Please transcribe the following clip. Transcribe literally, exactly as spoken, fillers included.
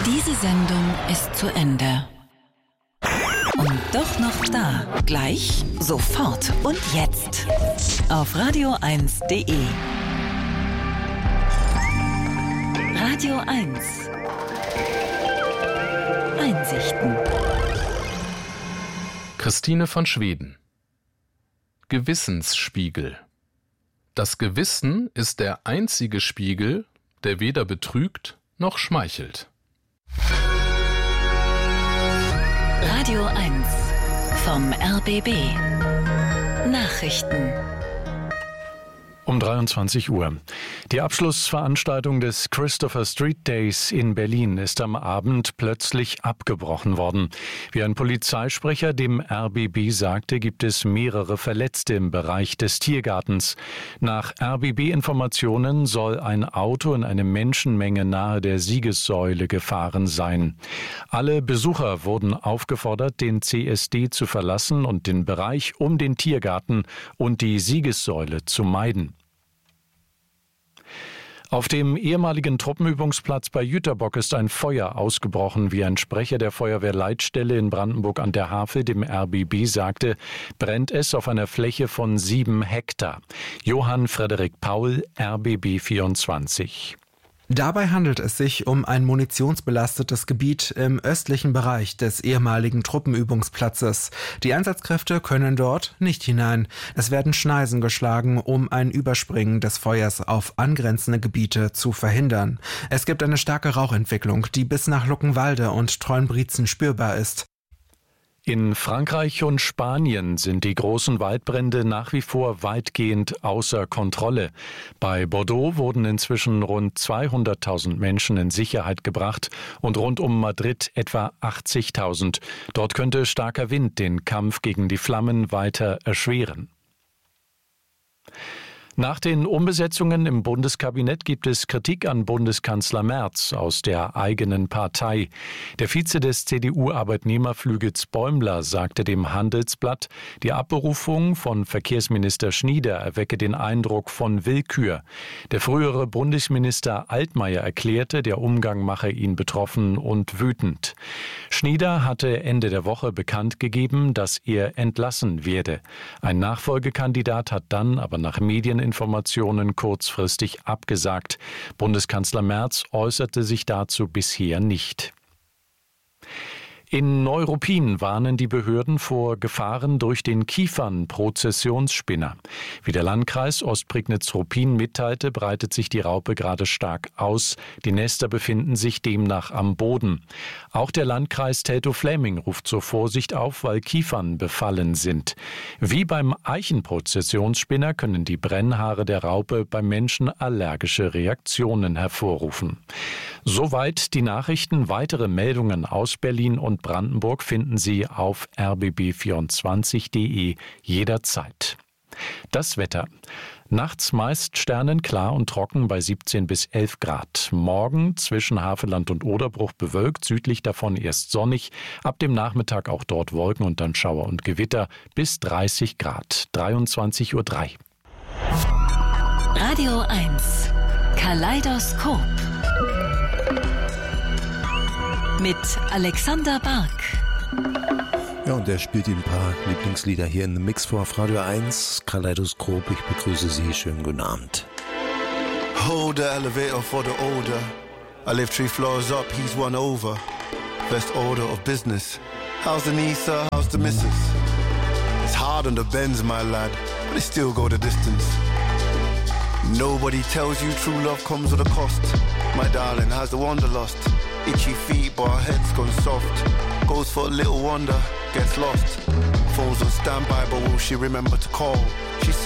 Diese Sendung ist zu Ende. Und doch noch da. Gleich, sofort und jetzt. Auf radio eins punkt de. Radio eins. Einsichten. Christine von Schweden. Gewissensspiegel. Das Gewissen ist der einzige Spiegel, der weder betrügt noch schmeichelt. Radio eins vom R B B. Nachrichten. Um dreiundzwanzig Uhr. Die Abschlussveranstaltung des Christopher Street Days in Berlin ist am Abend plötzlich abgebrochen worden. Wie ein Polizeisprecher dem R B B sagte, gibt es mehrere Verletzte im Bereich des Tiergartens. Nach R B B-Informationen soll ein Auto in eine Menschenmenge nahe der Siegessäule gefahren sein. Alle Besucher wurden aufgefordert, den C S D zu verlassen und den Bereich um den Tiergarten und die Siegessäule zu meiden. Auf dem ehemaligen Truppenübungsplatz bei Jüterbock ist ein Feuer ausgebrochen. Wie ein Sprecher der Feuerwehrleitstelle in Brandenburg an der Havel dem R B B sagte, brennt es auf einer Fläche von sieben Hektar. Johann Frederik Paul, R B B vierundzwanzig. Dabei handelt es sich um ein munitionsbelastetes Gebiet im östlichen Bereich des ehemaligen Truppenübungsplatzes. Die Einsatzkräfte können dort nicht hinein. Es werden Schneisen geschlagen, um ein Überspringen des Feuers auf angrenzende Gebiete zu verhindern. Es gibt eine starke Rauchentwicklung, die bis nach Luckenwalde und Treuenbrietzen spürbar ist. In Frankreich und Spanien sind die großen Waldbrände nach wie vor weitgehend außer Kontrolle. Bei Bordeaux wurden inzwischen rund zweihunderttausend Menschen in Sicherheit gebracht und rund um Madrid etwa achtzigtausend. Dort könnte starker Wind den Kampf gegen die Flammen weiter erschweren. Nach den Umbesetzungen im Bundeskabinett gibt es Kritik an Bundeskanzler Merz aus der eigenen Partei. Der Vize des C D U-Arbeitnehmerflügels Bäumler sagte dem Handelsblatt, die Abberufung von Verkehrsminister Schnieder erwecke den Eindruck von Willkür. Der frühere Bundesminister Altmaier erklärte, der Umgang mache ihn betroffen und wütend. Schnieder hatte Ende der Woche bekannt gegeben, dass er entlassen werde. Ein Nachfolgekandidat hat dann aber nach Medieninformationen kurzfristig abgesagt. Bundeskanzler Merz äußerte sich dazu bisher nicht. In Neuruppin warnen die Behörden vor Gefahren durch den Kiefernprozessionsspinner. Wie der Landkreis Ostprignitz-Ruppin mitteilte, breitet sich die Raupe gerade stark aus. Die Nester befinden sich demnach am Boden. Auch der Landkreis Teltow-Fläming ruft zur Vorsicht auf, weil Kiefern befallen sind. Wie beim Eichenprozessionsspinner können die Brennhaare der Raupe beim Menschen allergische Reaktionen hervorrufen. Soweit die Nachrichten. Weitere Meldungen aus Berlin und Brandenburg finden Sie auf r b b vierundzwanzig punkt de jederzeit. Das Wetter. Nachts meist sternenklar und trocken bei siebzehn bis elf Grad. Morgen zwischen Havelland und Oderbruch bewölkt, südlich davon erst sonnig. Ab dem Nachmittag auch dort Wolken und dann Schauer und Gewitter bis dreißig Grad. dreiundzwanzig Uhr drei. Radio eins. Kaleidoskop. Mit Alexander Bark. Ja, und er spielt Ihnen ein paar Lieblingslieder hier in The Mix vor auf Radio eins. Kaleidoskop, ich begrüße Sie. Schönen guten Abend. Hold the elevator for the older. I live three floors up, he's one over. Best order of business. How's the knee, sir? How's the missus? It's hard on the bends, my lad, but it still go the distance. Nobody tells you true love comes with a cost. My darling, how's the wanderlust? Itchy feet, but her head's gone soft. Goes for a little wonder, gets lost. Phone's on standby, but will she remember to call? She's so